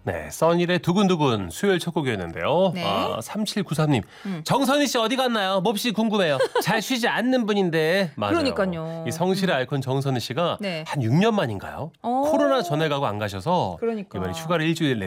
네, 써니의 두근두근 수요일 첫 곡이었는데요. 네. 3793님. 정선희 씨 어디 갔나요? 몹시 궁금해요. 잘 쉬지 않는 분인데. 맞아요. 그러니까요. 이 성실의 아이콘 정선희 씨가 네. 한 6년 만인가요? 코로나 전에 가고 안 가셔서 그러니까. 이번에 휴가를 일주일